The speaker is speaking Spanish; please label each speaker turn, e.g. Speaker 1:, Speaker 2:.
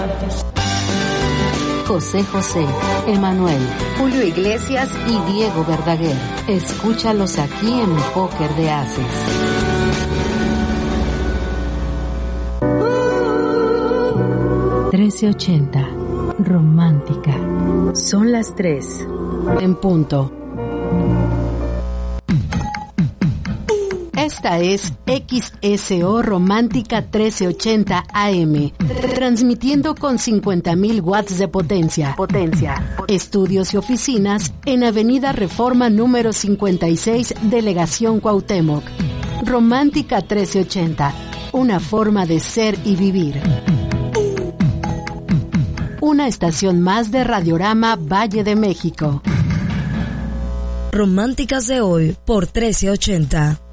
Speaker 1: José José, Emanuel, Julio Iglesias y Diego Verdaguer. Escúchalos aquí en Póker de Ases. $13.80, romántica. Son las 3 en punto. Esta es XSO Romántica 1380 AM, transmitiendo con 50.000 watts de potencia. Estudios y oficinas en Avenida Reforma número 56, Delegación Cuauhtémoc. Romántica 1380, una forma de ser y vivir. Una estación más de Radiorama Valle de México.
Speaker 2: Románticas de hoy por 1380.